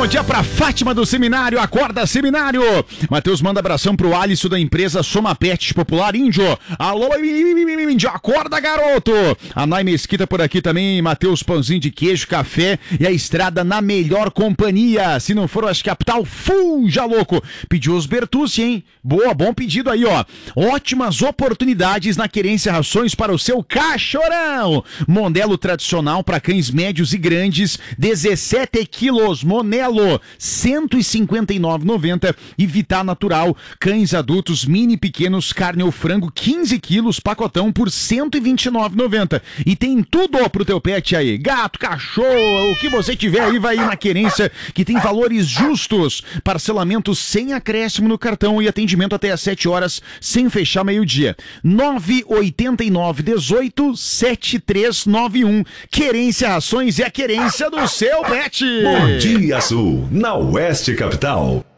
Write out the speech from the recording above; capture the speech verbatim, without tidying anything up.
bom dia pra Fátima do Seminário, acorda Seminário. Matheus manda abração pro Alisson da empresa Soma Pet Popular Índio. Alô, Índio, acorda garoto. A Nai Mesquita por aqui também, Matheus pãozinho de queijo, café e a estrada na melhor companhia. Se não for Oeste Capital, fuja louco. Pediu os Bertucci, hein? Boa, bom pedido aí, ó. Ótimas oportunidades na Querência Rações para o seu cachorrão. Monelo tradicional para cães médios e grandes, dezessete quilos. Monelo, cento e cinquenta e nove reais e noventa centavos. E Vitar Natural, cães adultos, mini pequenos, carne ou frango, quinze quilos, pacotão por cento e vinte e nove reais e noventa centavos. E tem tudo pro teu pet aí, gato, cachorro, o que você tiver aí vai ir na Querência, que tem valores justos, parcelamento sem acréscimo no cartão e atendimento até às sete horas, sem fechar meio-dia. nove oito nove um oito sete três nove um. Querência Rações é a querência do seu pet. Bom Dia Sul, na Oeste Capital.